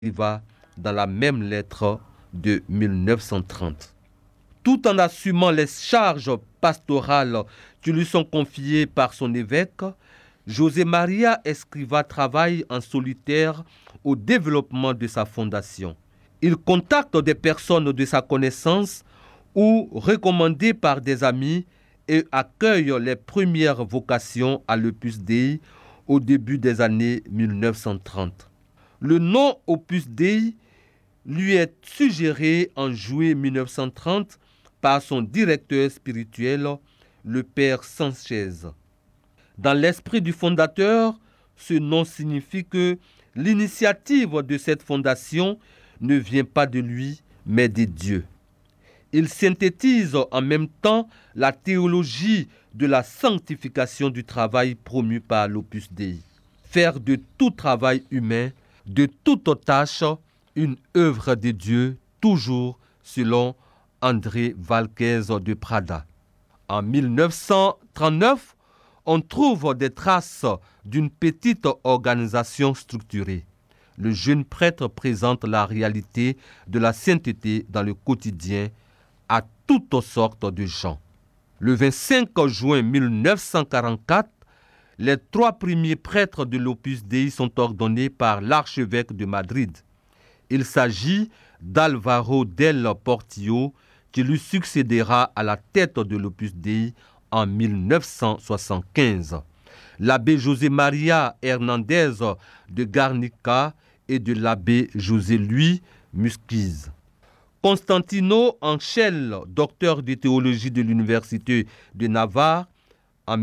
Escrivá dans la même lettre de 1930. Tout en assumant les charges pastorales qui lui sont confiées par son évêque, José María Escrivá travaille en solitaire au développement de sa fondation. Il contacte des personnes de sa connaissance ou recommandées par des amis et accueille les premières vocations à l'Opus Dei au début des années 1930. Le nom Opus Dei lui est suggéré en juillet 1930 par son directeur spirituel, le père Sanchez. Dans l'esprit du fondateur, ce nom signifie que l'initiative de cette fondation ne vient pas de lui, mais de Dieu. Il synthétise en même temps la théologie de la sanctification du travail promu par l'Opus Dei. Faire de tout travail humain, de toute tâche, une œuvre de Dieu, toujours selon André Vázquez de Prada. En 1939, on trouve des traces d'une petite organisation structurée. Le jeune prêtre présente la réalité de la sainteté dans le quotidien à toutes sortes de gens. Le 25 juin 1944, les 3 premiers prêtres de l'Opus Dei sont ordonnés par l'archevêque de Madrid. Il s'agit d'Álvaro del Portillo, qui lui succédera à la tête de l'Opus Dei en 1975. L'abbé José María Hernández de Garnica et de l'abbé José Luis Musquiz. Constantino Anchel, docteur de théologie de l'Université de Navarre en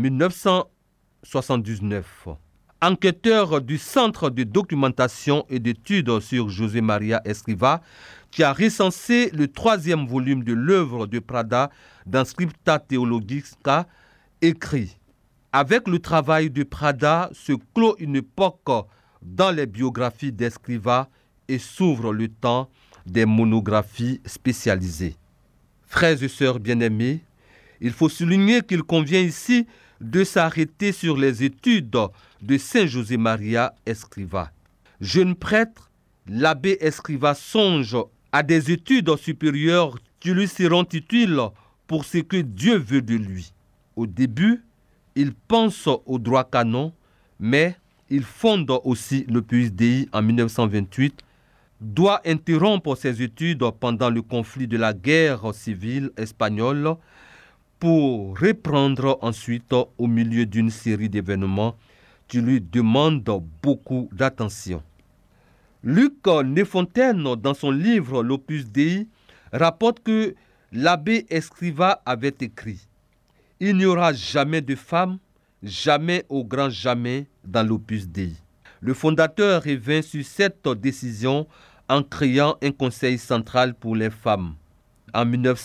1979. Enquêteur du Centre de documentation et d'études sur José María Escrivá, qui a recensé le 3e volume de l'œuvre de Prada dans Scripta Theologica, écrit « Avec le travail de Prada se clôt une époque dans les biographies d'Escrivá et s'ouvre le temps des monographies spécialisées. » Frères et sœurs bien-aimés, il faut souligner qu'il convient ici de s'arrêter sur les études de Saint José María Escrivá. Jeune prêtre, l'abbé Escrivá songe à des études supérieures qui lui seront utiles pour ce que Dieu veut de lui. Au début, il pense au droit canon, mais il fonde aussi l'Opus Dei en 1928, doit interrompre ses études pendant le conflit de la guerre civile espagnole pour reprendre ensuite au milieu d'une série d'événements qui lui demandent beaucoup d'attention. Luc Nefontaine, dans son livre L'Opus Dei, rapporte que l'abbé Escrivá avait écrit « Il n'y aura jamais de femme, jamais au grand jamais dans l'Opus Dei ». Le fondateur revint sur cette décision en créant un conseil central pour les femmes en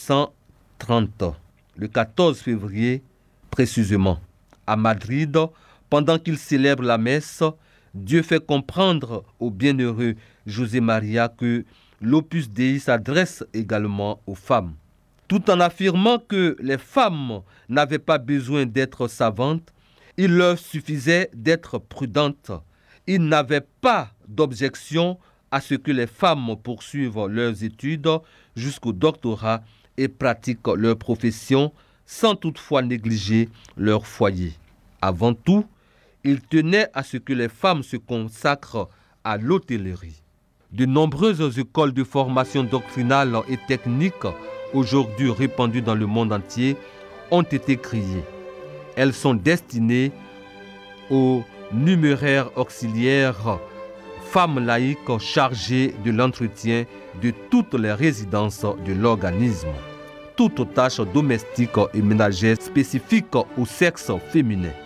1930, le 14 février précisément. À Madrid, pendant qu'il célèbre la messe, Dieu fait comprendre au bienheureux José María que l'Opus Dei s'adresse également aux femmes. Tout en affirmant que les femmes n'avaient pas besoin d'être savantes, il leur suffisait d'être prudentes. Il n'avait pas d'objection à ce que les femmes poursuivent leurs études jusqu'au doctorat et pratiquent leur profession sans toutefois négliger leur foyer. Avant tout, il tenait à ce que les femmes se consacrent à l'hôtellerie. De nombreuses écoles de formation doctrinale et technique, aujourd'hui répandues dans le monde entier, ont été créées. Elles sont destinées aux numéraires auxiliaires, femmes laïques chargées de l'entretien de toutes les résidences de l'organisme. Toutes tâches domestiques et ménagères spécifiques au sexe féminin.